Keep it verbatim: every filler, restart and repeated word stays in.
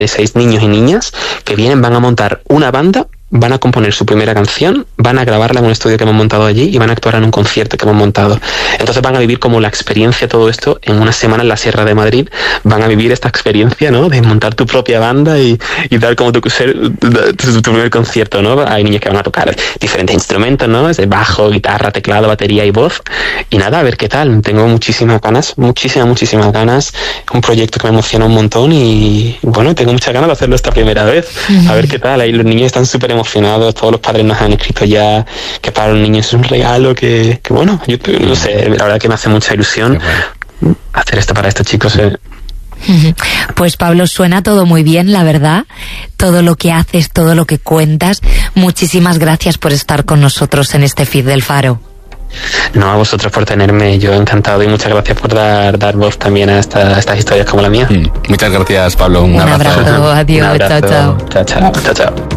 de seis niños y niñas que vienen, van a montar una banda, van a componer su primera canción, van a grabarla en un estudio que hemos montado allí y van a actuar en un concierto que hemos montado. Entonces van a vivir como la experiencia, todo esto, en una semana en la Sierra de Madrid. Van a vivir esta experiencia, ¿no?, de montar tu propia banda y, y dar como tu, ser, tu, tu primer concierto, ¿no? Hay niños que van a tocar diferentes instrumentos, ¿no? Desde bajo, guitarra, teclado, batería y voz. Y nada, a ver qué tal. Tengo muchísimas ganas, muchísimas, muchísimas ganas. Un proyecto que me emociona un montón y, bueno, tengo muchas ganas de hacerlo esta primera vez. A ver qué tal. Ahí los niños están súper emocionados, todos los padres nos han escrito ya que para los niños es un regalo, que, que bueno, yo no sé, la verdad que me hace mucha ilusión bueno. hacer esto para estos chicos. Eh. Pues Pablo, suena todo muy bien, la verdad, todo lo que haces, todo lo que cuentas. Muchísimas gracias por estar con nosotros en este feed del Faro. No, a vosotros por tenerme, yo encantado, y muchas gracias por dar, dar voz también a, esta, a estas historias como la mía. Mm. Muchas gracias, Pablo, un, un abrazo. abrazo, adiós, un abrazo. chao, chao. Chao, chao, chao, chao.